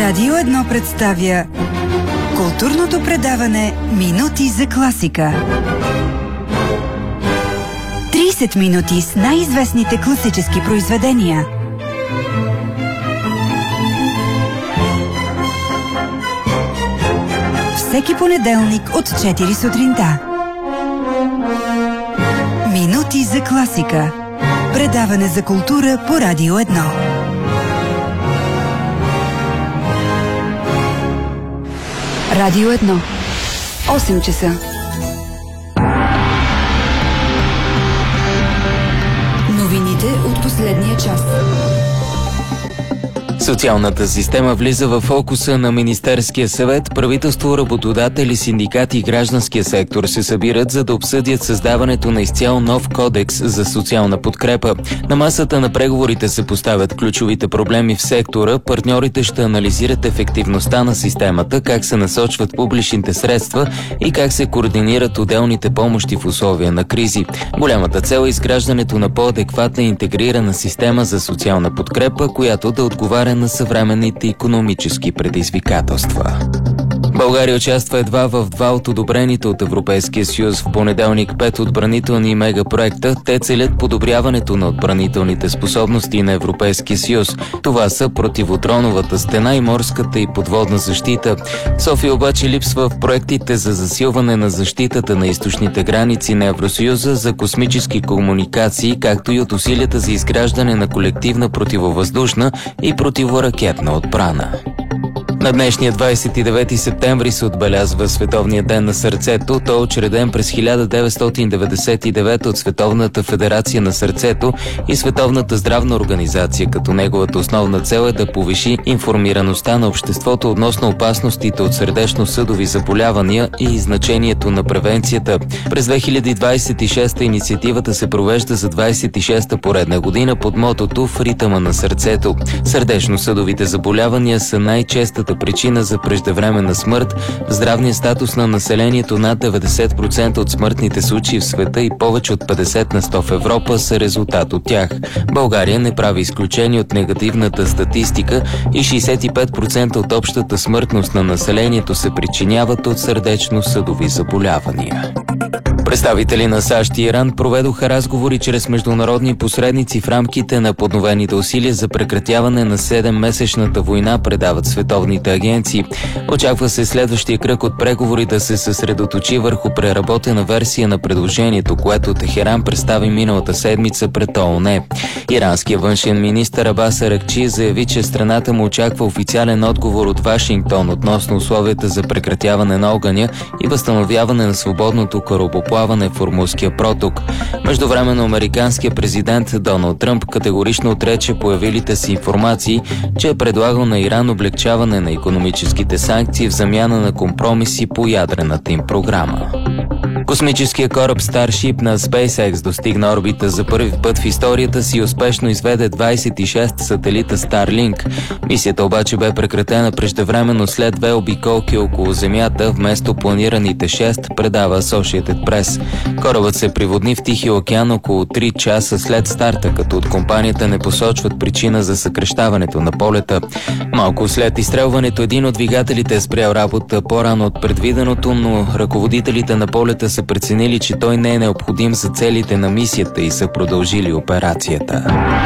Радио 1 представя културното предаване "Минути за класика". 30 минути с най-известните класически произведения. Всеки понеделник от 4 сутринта. "Минути за класика". Предаване за култура по Радио 1. Радио 1. 8 часа. Новините от последния час. Социалната система влиза в фокуса на Министерския съвет. Правителство, работодатели, синдикати и гражданския сектор се събират, за да обсъдят създаването на изцяло нов кодекс за социална подкрепа. На масата на преговорите се поставят ключовите проблеми в сектора. Партньорите ще анализират ефективността на системата, как се насочват публичните средства и как се координират отделните помощи в условия на кризи. Голямата цел е изграждането на по-адекватна и интегрирана система за социална подкрепа, която да отговаря на съвременните икономически предизвикателства. България участва едва в два от одобрените от Европейския съюз в понеделник 5 отбранителни мегапроекта. Те целят подобряването на отбранителните способности на Европейския съюз. Това са противодроновата стена и морската и подводна защита. София обаче липсва в проектите за засилване на защитата на източните граници на Евросъюза, за космически комуникации, както и от усилията за изграждане на колективна противовъздушна и противоракетна отбрана. На днешния 29 септември се отбелязва Световния ден на сърцето. Той е учреден през 1999 от Световната федерация на сърцето и Световната здравна организация, като неговата основна цел е да повиши информираността на обществото относно опасностите от сърдечно-съдови заболявания и значението на превенцията. През 2026 инициативата се провежда за 26-та поредна година под мотото "В ритъма на сърцето". Сърдечно-съдовите заболявания са най-честата причина за преждевременна смърт. В здравния статус на населението над 90% от смъртните случаи в света и повече от 50 на 100 в Европа са резултат от тях. България не прави изключение от негативната статистика и 65% от общата смъртност на населението се причиняват от сърдечно-съдови заболявания. Представители на САЩ и Иран проведоха разговори чрез международни посредници в рамките на подновените усилия за прекратяване на 7-месечната война, предават световните агенции. Очаква се следващия кръг от преговори да се съсредоточи върху преработена версия на предложението, което Техеран представи миналата седмица пред ООН. Иранският външен министър Абас Аракчи заяви, че страната му очаква официален отговор от Вашингтон относно условията за прекратяване на огъня и възстановяване на свободното корабоплаване в Ормузския проток. Междувременно американският президент Доналд Тръмп категорично отрече появилите се информации, че е предлагал на Иран облегчаване на икономическите санкции в замяна на компромиси по ядрената им програма. Космическият кораб Starship на SpaceX достигна орбита за първи път в историята си и успешно изведе 26 сателита Starlink. Мисията обаче бе прекратена преждевременно след 2 обиколки около Земята вместо планираните 6, предава Associated Press. Корабът се приводни в Тихия океан около 3 часа след старта, като от компанията не посочват причина за съкращаването на полета. Малко след изстрелването един от двигателите е спрял работа по-рано от предвиденото, но ръководителите на полета са преценили, че той не е необходим за целите на мисията и са продължили операцията.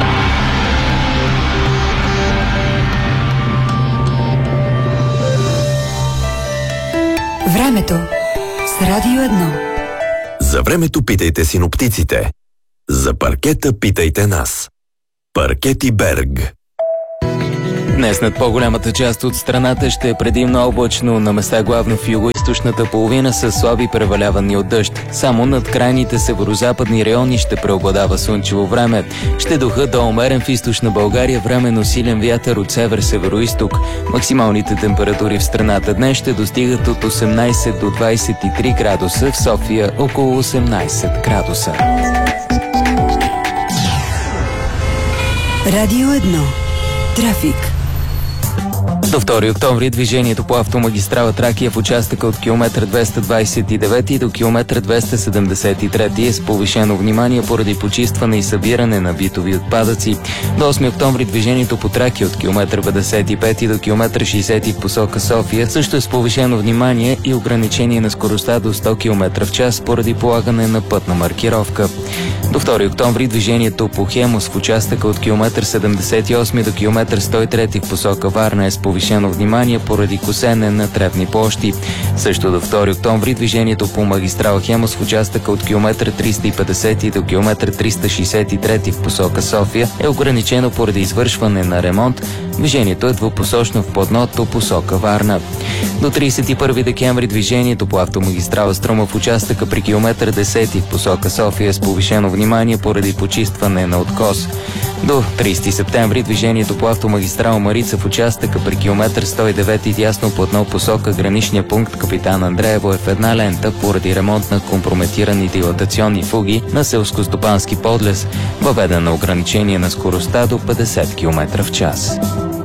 Времето с Радио 1. За времето питайте синоптиците. За паркета питайте нас. Паркети Берг. Днес над по-голямата част от страната ще е предимно облачно, на места главно в юго-источната половина с слаби превалявания от дъжд. Само над крайните северозападни райони ще преобладава слънчево време. Ще духа до умерен в източна България, временно силен вятър от север-североизток. Максималните температури в страната днес ще достигат от 18 до 23 градуса, в София около 18 градуса. Радио 1. Трафик. До 2 октомври движението по автомагистрала Тракия в участъка от километър 229 до километър 273 е с повишено внимание поради почистване и събиране на битови отпадъци. До 8 октомври движението по Тракия от километър 55 до километър 60 в посока София също е с повишено внимание и ограничение на скоростта до 100 км в час поради полагане на пътна маркировка. До 2 октомври движението по Хемус в участъка от километър 78 до километър 103 в посока Варна е с повишено внимание поради косене на тревни площи. Също до 2 октомври движението по магистрала Хемус в участъка от километър 350 до километър 363 в посока София е ограничено поради извършване на ремонт. Движението е двупосочно в платното посока Варна. До 31 декември движението по автомагистрала Струма в участъка при километър 10 в посока София е с повишено внимание поради почистване на откос. До 30 септември движението по автомагистрала Марица в участъка при километър 109 дясно платно посока граничния пункт Капитан Андреево е в една лента поради ремонт на компрометирани дилатационни фуги на селскостопански подлез, въведено ограничение на скоростта до 50 км в час.